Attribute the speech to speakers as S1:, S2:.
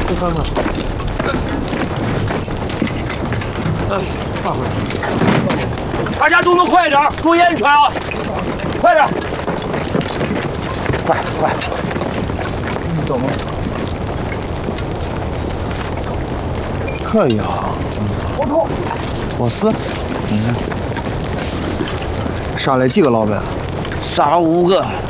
S1: 你看看。放回来。大家动作快点，注意安全啊！快点，快！你懂吗？可以啊。我是。杀了几个老板？杀了5个。